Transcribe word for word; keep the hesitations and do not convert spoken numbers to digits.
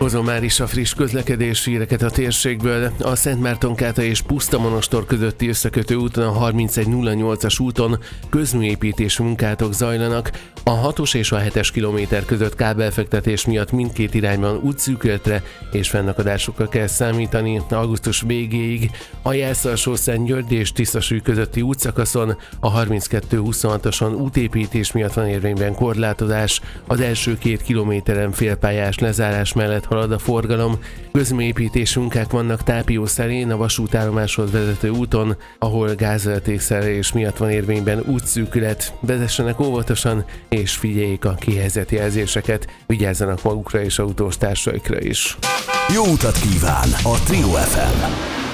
Hozom már is a friss közlekedési híreket a térségből. A Szentmártonkáta és Pusztamonostor közötti összekötő úton, a harmincegy nulla nyolcas úton közműépítés munkátok zajlanak. A hatos és a hetes kilométer között kábelfektetés miatt mindkét irányban útszűkületre és fennakadásokra kell számítani augusztus végéig. A Jászal-Sószentgyörgy és Tiszasúly közötti útszakaszon a harminckettő huszonhatoson útépítés miatt van érvényben korlátozás. Az első két kilométeren félpályás lezárás mellett halad a forgalom. Közműépítés munkák vannak Tápiószerén, a vasútállomáshoz vezető úton, ahol gázvezetékszerelés miatt van érvényben útszűkület. Vezessenek óvatosan és figyeljék a kihelyezett jelzéseket, vigyázzanak magukra és autós társaikra is. Jó utat kíván a Trio ef em!